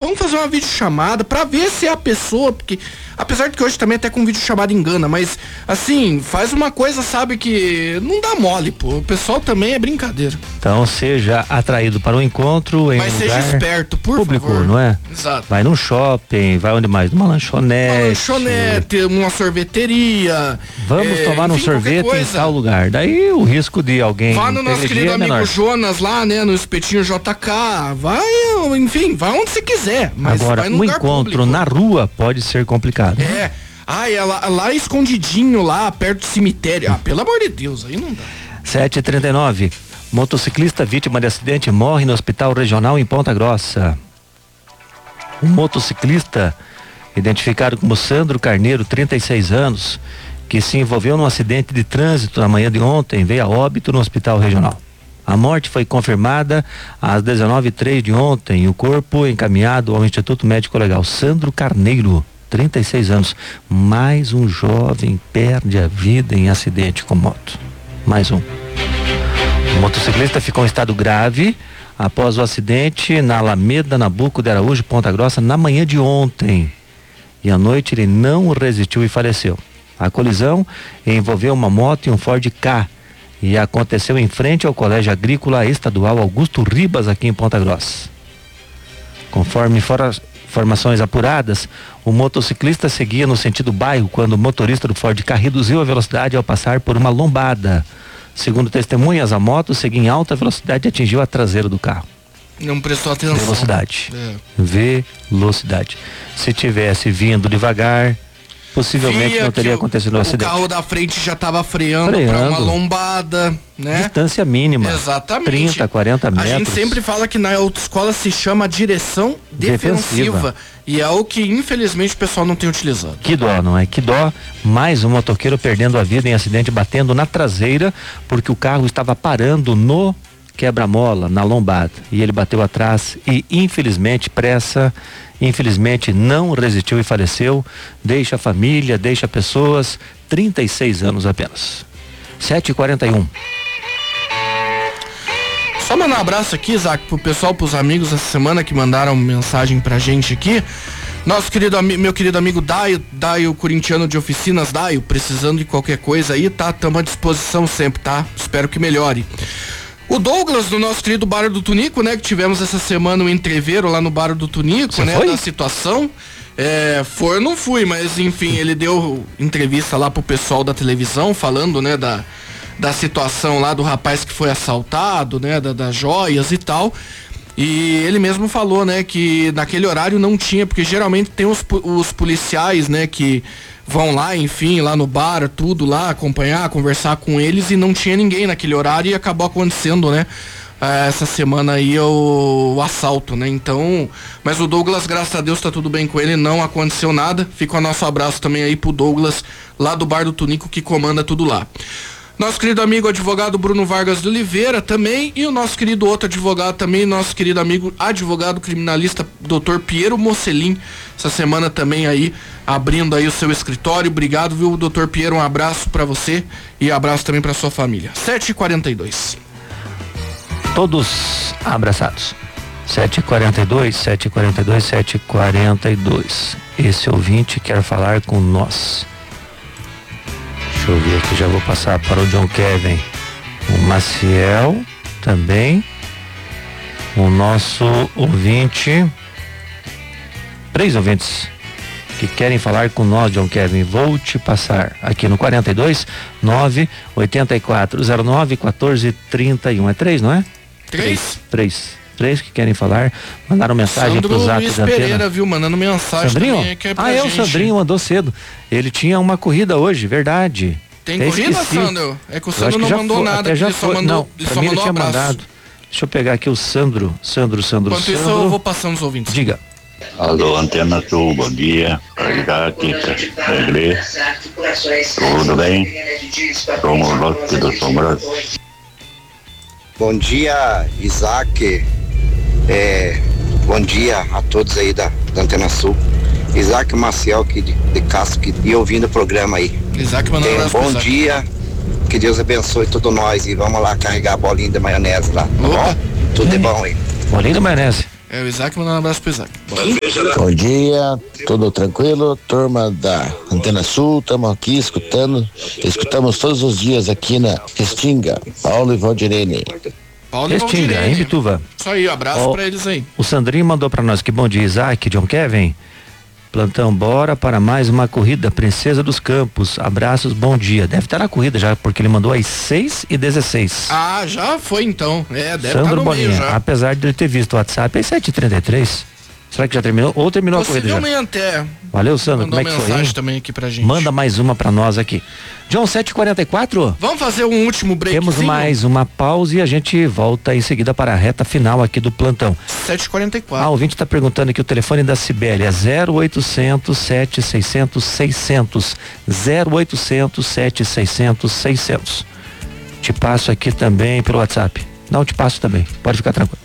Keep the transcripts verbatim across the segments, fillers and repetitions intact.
vamos fazer uma videochamada pra ver se é a pessoa, porque apesar de que hoje também até com videochamada engana, mas assim, faz uma coisa, sabe, que não dá mole, pô, o pessoal também é brincadeira. Então seja atraído para o encontro em mas um seja lugar esperto, por público, favor. não é? Exato. Vai num shopping, vai onde mais? Numa lanchonete. Uma lanchonete, uma sorveteria. Vamos é, tomar um enfim, sorvete em tal lugar. Daí o risco de alguém vá no nosso querido é amigo menor. Jonas lá, né, no Espetinho J K, vai, enfim, vai onde você quiser. Mas agora, vai no um lugar encontro público. na rua pode ser complicado. É. Ah, é lá, lá escondidinho, lá perto do cemitério. Ah, pelo amor de Deus, aí não dá. sete e trinta e nove. Motociclista vítima de acidente morre no hospital regional em Ponta Grossa. Um motociclista, identificado como Sandro Carneiro, trinta e seis anos, que se envolveu num acidente de trânsito na manhã de ontem, veio a óbito no hospital regional. A morte foi confirmada às dezenove e três de ontem e o corpo encaminhado ao Instituto Médico Legal. Sandro Carneiro, trinta e seis anos, mais um jovem perde a vida em acidente com moto. Mais um. O motociclista ficou em estado grave após o acidente na Alameda Nabuco de Araújo, Ponta Grossa, na manhã de ontem. E à noite ele não resistiu e faleceu. A colisão envolveu uma moto e um Ford Ka e aconteceu em frente ao Colégio Agrícola Estadual Augusto Ribas, aqui em Ponta Grossa. Conforme fora informações apuradas, o motociclista seguia no sentido bairro quando o motorista do Ford Ka reduziu a velocidade ao passar por uma lombada. Segundo testemunhas, a moto seguia em alta velocidade e atingiu a traseira do carro. Não prestou atenção. Velocidade. É. Velocidade. Se tivesse vindo devagar, possivelmente Via não teria que acontecido o o acidente. O carro da frente já estava freando, Freando. para uma lombada, né? Distância mínima. Exatamente. trinta, quarenta metros. A gente sempre fala que na autoescola se chama direção defensiva. Defensiva. E é o que infelizmente o pessoal não tem utilizado. Que dó, não é? Que dó. Mais um motoqueiro perdendo a vida em acidente batendo na traseira porque o carro estava parando no quebra-mola, na lombada. E ele bateu atrás e infelizmente pressa, infelizmente não resistiu e faleceu. Deixa a família, deixa pessoas, trinta e seis anos apenas. sete e quarenta e um. Só mandar um abraço aqui, Isaac, pro pessoal, pros amigos essa semana que mandaram mensagem pra gente aqui. Nosso querido, meu querido amigo Daio, Daio corintiano de oficinas, Daio, precisando de qualquer coisa aí, tá? Tamo à disposição sempre, tá? Espero que melhore. O Douglas, do nosso querido Bar do Tunico, né? Que tivemos essa semana um entreveiro lá no Bar do Tunico, Você né? foi? Da situação. É, foi, eu não fui, mas enfim, ele deu entrevista lá pro pessoal da televisão, falando, né? Da, da situação lá do rapaz que foi assaltado, né? Da, das joias e tal. E ele mesmo falou, né? Que naquele horário não tinha, porque geralmente tem os, os policiais, né? Que vão lá, enfim, lá no bar, tudo lá, acompanhar, conversar com eles, e não tinha ninguém naquele horário e acabou acontecendo, né? Essa semana aí o, o assalto, né? Então, mas o Douglas, graças a Deus, tá tudo bem com ele, não aconteceu nada. Fica o nosso abraço também aí pro Douglas, lá do Bar do Tunico, que comanda tudo lá. Nosso querido amigo advogado Bruno Vargas de Oliveira também, e o nosso querido outro advogado também, nosso querido amigo advogado criminalista doutor Piero Mocelin, essa semana também aí, abrindo aí o seu escritório. Obrigado, viu, doutor Piero, um abraço pra você e abraço também pra sua família. sete e quarenta e dois. Todos abraçados. sete e quarenta e dois, sete e quarenta e dois, sete e quarenta e dois. Esse ouvinte quer falar com nós. Deixa eu ver aqui, já vou passar para o John Kevin. O Maciel também. O nosso ouvinte. Três ouvintes que querem falar com nós, John Kevin. Vou te passar aqui no quarenta e dois, nove oito quatro zero nove um quatro três um. É três, não é? Três? Três. Três que querem falar. Mandaram mensagem Sandro pro zap Luiz da Pereira, antena. viu? Mandando mensagem Sandrinho? também. Que é pra ah, é, gente. o Sandrinho andou cedo. Ele tinha uma corrida hoje, verdade. Tem Até corrida, esqueci. Sandro? É que o Eu acho Sandro que não já mandou foi, nada, até já ele só foi. mandou, Não, ele pra só mim ele mandou tinha abraço. mandado. Deixa eu pegar aqui o Sandro. Sandro, Sandro, Enquanto Sandro. isso eu vou passando os ouvintes. Diga. Alô, Antena Sul, bom dia. Isaac, Alegre. Tudo bem? Como o López do Sombras. Bom dia, Isaac. É, bom dia a todos aí da, da Antena Sul. Isaac Maciel aqui de, de Castro, que e ouvindo o programa aí. Isaac mandando é, abraço pro bom Isaac. dia, que Deus abençoe todos nós e vamos lá carregar a bolinha de maionese lá, tá bom? Tudo de bom aí. Bolinho da maionese. É o Isaac, mandando um abraço pro Isaac. Bom dia, tudo tranquilo? Turma da Antena Sul, estamos aqui escutando, escutamos todos os dias aqui na Restinga, Paulo e Valdirene. Paulo e Restinga, Valdirene. em Bituva. Isso aí, um abraço Ó, pra eles aí. O Sandrinho mandou pra nós que bom dia, Isaac, John Kevin. Plantão, bora para mais uma corrida, Princesa dos Campos. Abraços, bom dia. Deve estar na corrida já, porque ele mandou às seis e dezesseis. Ah, já foi então. É, deve estar Sandro no Boninha, meio já. apesar de ele ter visto o WhatsApp, é sete e trinta e três. Será que já terminou? Ou terminou a corrida já? Possivelmente, é. Valeu, Sandro. Mandou Como é que foi, mensagem hein? também aqui pra gente. Manda mais uma pra nós aqui. John, sete e quarenta e quatro. Vamos fazer um último breakzinho? Temos mais uma pausa e a gente volta em seguida para a reta final aqui do plantão. sete e quarenta e quatro. Ah, o ouvinte está perguntando aqui o telefone da Cibele é zero oitocentos, sete seiscentos, seiscentos. zero oitocentos, sete seiscentos, seiscentos. Te passo aqui também pelo WhatsApp. Não, te passo também. Pode ficar tranquilo.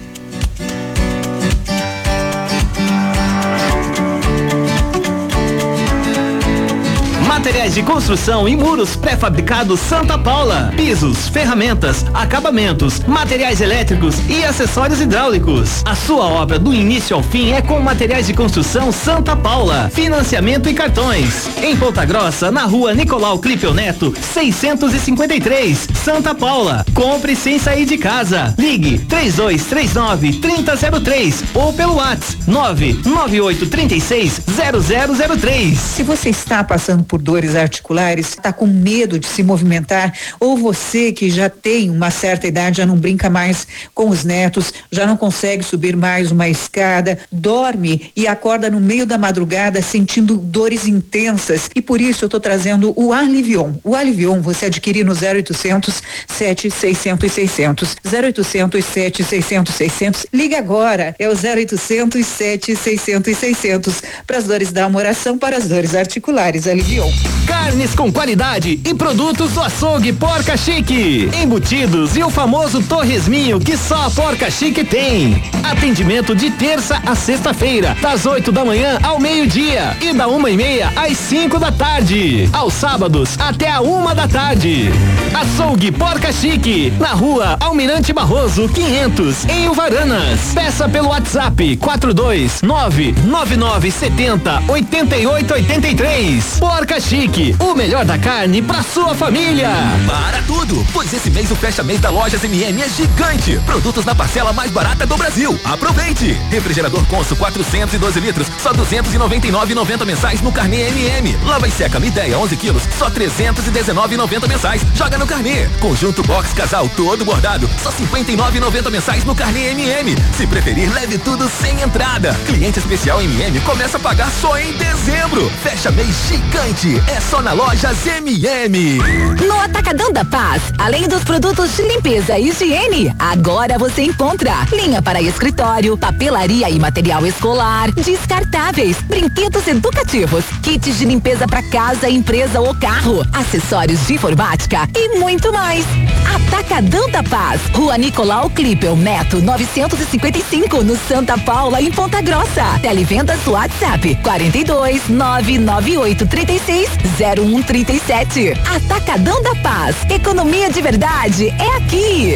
Materiais de construção e muros pré-fabricados Santa Paula. Pisos, ferramentas, acabamentos, materiais elétricos e acessórios hidráulicos. A sua obra do início ao fim é com Materiais de Construção Santa Paula. Financiamento e cartões. Em Ponta Grossa, na rua Nicolau Clipeu Neto, seiscentos e cinquenta e três, Santa Paula. Compre sem sair de casa. Ligue três dois três nove, três zero zero três ou pelo WhatsApp nove nove oito três seis, zero zero zero três. Se você está passando por dores articulares, está com medo de se movimentar, ou você que já tem uma certa idade, já não brinca mais com os netos, já não consegue subir mais uma escada, dorme e acorda no meio da madrugada sentindo dores intensas, e por isso eu estou trazendo o Alivion. O Alivion você adquire no zero oitocentos, sete seiscentos, seiscentos. zero oitocentos, sete seiscentos, seiscentos. Liga agora, é o zero oitocentos, sete seiscentos, seiscentos para as dores da amoração, para as dores articulares. Alivion. Carnes com qualidade e produtos do açougue Porca Chique. Embutidos e o famoso torresminho que só a Porca Chique tem. Atendimento de terça a sexta-feira, das oito da manhã ao meio-dia e da uma e meia às cinco da tarde. Aos sábados até a uma da tarde. Açougue Porca Chique, na rua Almirante Barroso quinhentos, em Uvaranas. Peça pelo WhatsApp quatro dois nove nove nove sete zero oito oito oito três. Porca Chique, o melhor da carne pra sua família. Para tudo, pois esse mês o fecha-mês da Lojas M M é gigante. Produtos na parcela mais barata do Brasil. Aproveite! Refrigerador Consul quatrocentos e doze litros, só duzentos e noventa e nove reais e noventa mensais no carnê M M. Lava e seca Mideia onze quilos, só trezentos e dezenove reais e noventa mensais. Joga no carnê. Conjunto box casal todo bordado, só cinquenta e nove reais e noventa mensais no carnê M M. Se preferir, leve tudo sem entrada. Cliente especial M M começa a pagar só em dezembro. Fecha mês gigante. É só na Lojas M M. No Atacadão da Paz, além dos produtos de limpeza e higiene, agora você encontra linha para escritório, papelaria e material escolar, descartáveis, brinquedos educativos, kits de limpeza para casa, empresa ou carro, acessórios de informática e muito mais. Atacadão da Paz, Rua Nicolau Clipeu Neto, novecentos e cinquenta e cinco, no Santa Paula, em Ponta Grossa. Televendas WhatsApp quarenta e dois nove nove oito três seis zero um três sete. Atacadão da Paz, economia de verdade é aqui.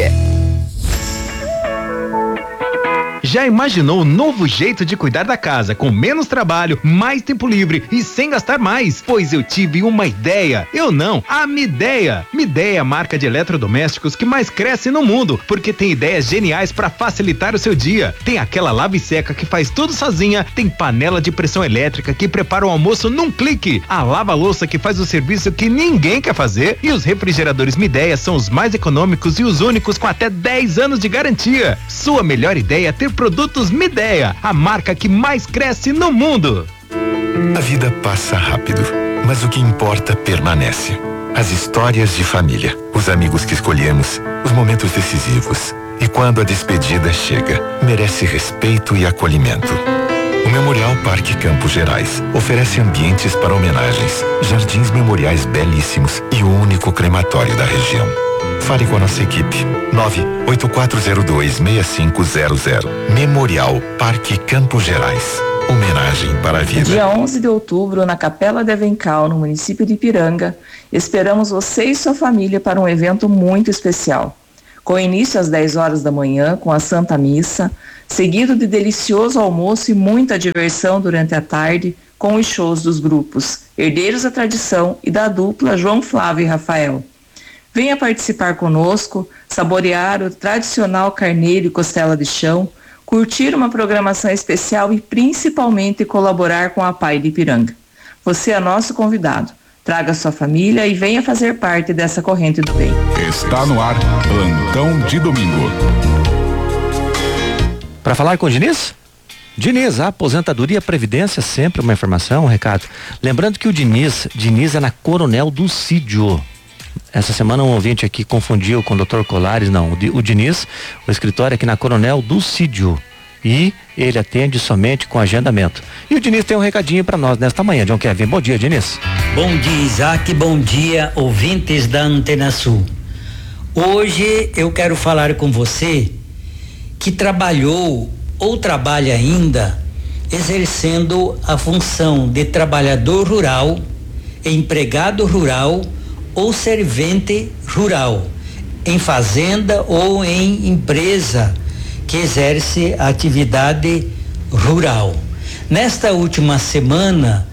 Já imaginou um novo jeito de cuidar da casa, com menos trabalho, mais tempo livre e sem gastar mais? Pois eu tive uma ideia. Eu não, a Midea. Midea é a marca de eletrodomésticos que mais cresce no mundo, porque tem ideias geniais para facilitar o seu dia. Tem aquela lava e seca que faz tudo sozinha, tem panela de pressão elétrica que prepara o almoço num clique, a lava-louça que faz o serviço que ninguém quer fazer, e os refrigeradores Midea são os mais econômicos e os únicos com até dez anos de garantia. Sua melhor ideia é ter produtos Midea, a marca que mais cresce no mundo. A vida passa rápido, mas o que importa permanece. As histórias de família, os amigos que escolhemos, os momentos decisivos. E quando a despedida chega, merece respeito e acolhimento. O Memorial Parque Campos Gerais oferece ambientes para homenagens, jardins memoriais belíssimos e o único crematório da região. Fale com a nossa equipe. nove oito quatro zero dois seis cinco zero zero. Memorial Parque Campos Gerais. Homenagem para a vida. Dia onze de outubro, na Capela de Avencal, no município de Ipiranga, esperamos você e sua família para um evento muito especial. Com início às dez horas da manhã, com a Santa Missa, seguido de delicioso almoço e muita diversão durante a tarde com os shows dos grupos Herdeiros da Tradição e da dupla João Flávio e Rafael. Venha participar conosco, saborear o tradicional carneiro e costela de chão, curtir uma programação especial e principalmente colaborar com a P A I de Ipiranga. Você é nosso convidado. Traga sua família e venha fazer parte dessa corrente do bem. Está no ar, Plantão de Domingo. Para falar com o Diniz? Diniz, a aposentadoria e previdência, sempre uma informação, um recado. Lembrando que o Diniz, Diniz é na Coronel Dulcídio. Essa semana um ouvinte aqui confundiu com o doutor Colares, não, o Diniz, o escritório é aqui na Coronel Dulcídio. E ele atende somente com agendamento. E o Diniz tem um recadinho para nós nesta manhã, John Kevin. Bom dia, Diniz. Bom dia, Isaac. Bom dia, ouvintes da Antena Sul. Hoje eu quero falar com você que trabalhou ou trabalha ainda exercendo a função de trabalhador rural, empregado rural ou servente rural, em fazenda ou em empresa que exerce a atividade rural. Nesta última semana,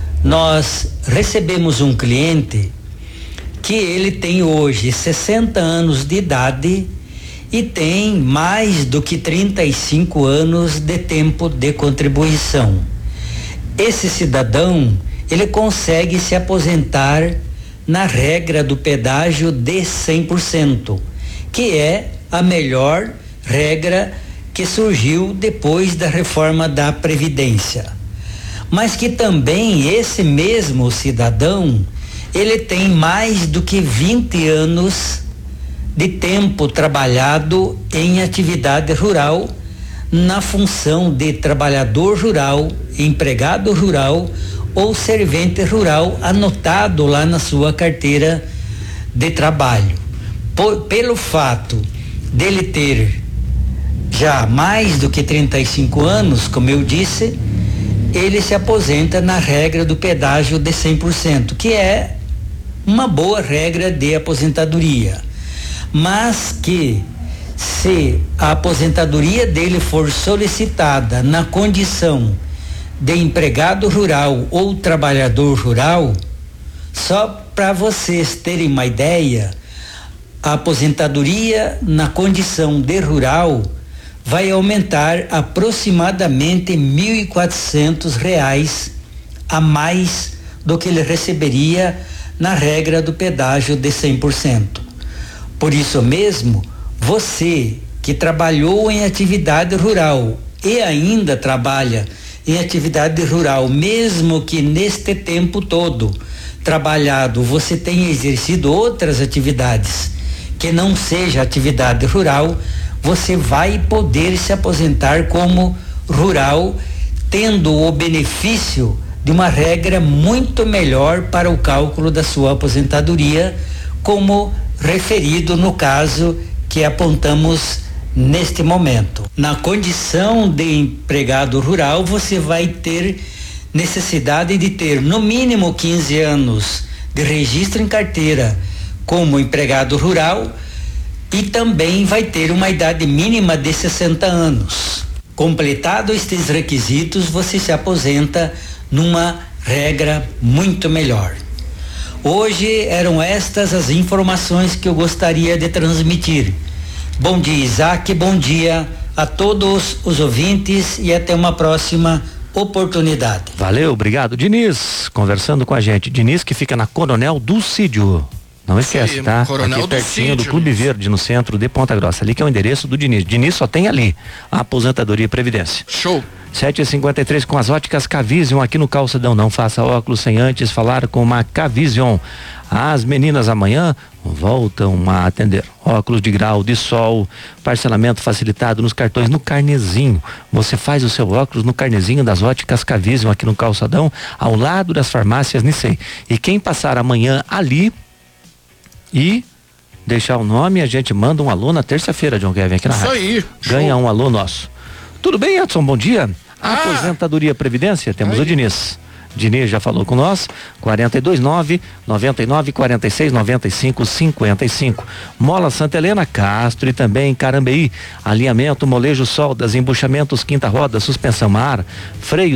nós recebemos um cliente que ele tem hoje sessenta anos de idade e tem mais do que trinta e cinco anos de tempo de contribuição. Esse cidadão, ele consegue se aposentar na regra do pedágio de cem por cento, que é a melhor regra que surgiu depois da reforma da Previdência. Mas que também esse mesmo cidadão, ele tem mais do que vinte anos de tempo trabalhado em atividade rural, na função de trabalhador rural, empregado rural ou servente rural, anotado lá na sua carteira de trabalho. Por, pelo fato dele ter já mais do que trinta e cinco anos, como eu disse, ele se aposenta na regra do pedágio de cem por cento, que é uma boa regra de aposentadoria, mas que se a aposentadoria dele for solicitada na condição de empregado rural ou trabalhador rural, só para vocês terem uma ideia, a aposentadoria na condição de rural vai aumentar aproximadamente mil e quatrocentos reais a mais do que ele receberia na regra do pedágio de cem por cento. Por isso mesmo, você que trabalhou em atividade rural e ainda trabalha em atividade rural, mesmo que neste tempo todo trabalhado você tenha exercido outras atividades que não seja atividade rural, você vai poder se aposentar como rural, tendo o benefício de uma regra muito melhor para o cálculo da sua aposentadoria, como referido no caso que apontamos neste momento. Na condição de empregado rural, você vai ter necessidade de ter no mínimo quinze anos de registro em carteira como empregado rural e também vai ter uma idade mínima de sessenta anos. Completado estes requisitos, você se aposenta numa regra muito melhor. Hoje eram estas as informações que eu gostaria de transmitir. Bom dia, Isaac, bom dia a todos os ouvintes e até uma próxima oportunidade. Valeu, obrigado. Diniz, conversando com a gente. Diniz, que fica na Coronel Dulcídio. Não esquece, Sim, tá? Coronel aqui pertinho do, do Clube Verde, no centro de Ponta Grossa. Ali que é o endereço do Diniz. Diniz só tem ali a aposentadoria e previdência. Show. sete e cinquenta e três com as óticas Cavision aqui no Calçadão. Não faça óculos sem antes falar com uma Cavision. As meninas amanhã voltam a atender. Óculos de grau, de sol, parcelamento facilitado nos cartões no Carnezinho. Você faz o seu óculos no Carnezinho das óticas Cavision aqui no Calçadão, ao lado das farmácias Nissei. E quem passar amanhã ali e deixar o nome, a gente manda um alô na terça-feira, John Kevin, aqui na Isso rádio. aí. Ganha Show. um alô nosso. Tudo bem, Edson? Bom dia. Ah. Aposentadoria e Previdência, temos Aí. o Diniz. Diniz já falou com nós, quarenta e dois nove, noventa e nove, quarenta e seis, noventa e cinco, cinquenta e cinco. Mola Santa Helena, Castro e também Carambeí. Alinhamento, molejo, soldas, embuchamentos, quinta roda, suspensão ar, freio